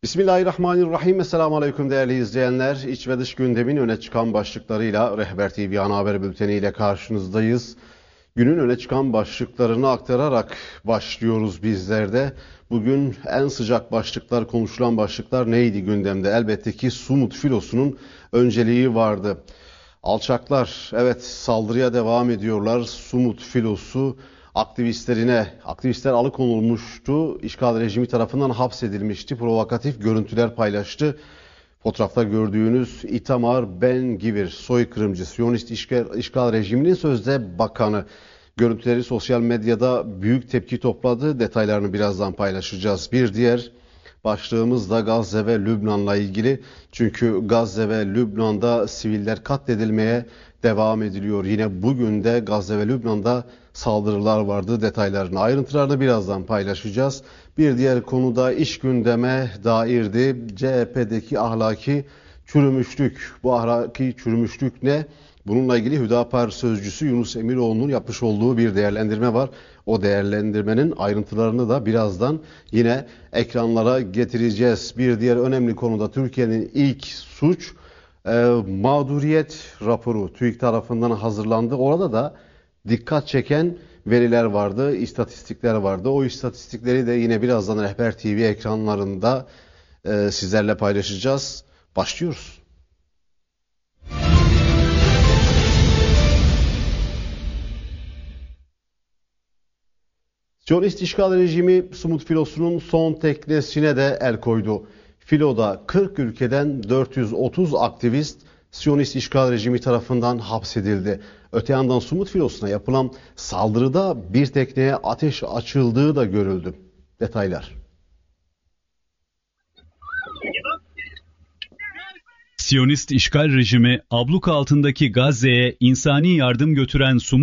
Bismillahirrahmanirrahim. Esselamu Aleyküm değerli izleyenler. İç ve dış gündemin öne çıkan başlıklarıyla Rehber TV Ana Haber Bülteni ile karşınızdayız. Günün öne çıkan başlıklarını aktararak başlıyoruz bizler de. Bugün en sıcak başlıklar, konuşulan başlıklar neydi gündemde? Elbette ki Sumut filosunun önceliği vardı. Alçaklar evet saldırıya devam ediyorlar. Sumut filosu aktivistler alıkonulmuştu. İşgal rejimi tarafından hapsedilmişti. Provokatif görüntüler paylaştı. Fotoğrafta gördüğünüz Itamar Ben-Gvir, soykırımcı, Siyonist işgal rejiminin sözde bakanı. Görüntüleri sosyal medyada büyük tepki topladı. Detaylarını birazdan paylaşacağız. Bir diğer başlığımız da Gazze ve Lübnan'la ilgili. Çünkü Gazze ve Lübnan'da siviller katledilmeye devam ediliyor. Yine bugün de Gazze ve Lübnan'da saldırılar vardı. Ayrıntılarını birazdan paylaşacağız. Bir diğer konu da iş gündeme dairdi. CHP'deki ahlaki çürümüşlük. Bu ahlaki çürümüşlük ne? Bununla ilgili Hüdapar sözcüsü Yunus Emiroğlu'nun yapmış olduğu bir değerlendirme var. O değerlendirmenin ayrıntılarını da birazdan yine ekranlara getireceğiz. Bir diğer önemli konuda Türkiye'nin ilk suç mağduriyet raporu TÜİK tarafından hazırlandı. Orada da dikkat çeken veriler vardı, istatistikler vardı. O istatistikleri de yine birazdan Rehber TV ekranlarında sizlerle paylaşacağız. Başlıyoruz. Siyonist işgal rejimi Sumut filosunun son teknesine de el koydu. Filoda 40 ülkeden 430 aktivist Siyonist işgal rejimi tarafından hapsedildi. Öte yandan Sumut filosuna yapılan saldırıda bir tekneye ateş açıldığı da görüldü. Detaylar. Siyonist işgal rejimi abluka altındaki Gazze'ye insani yardım götüren Sumut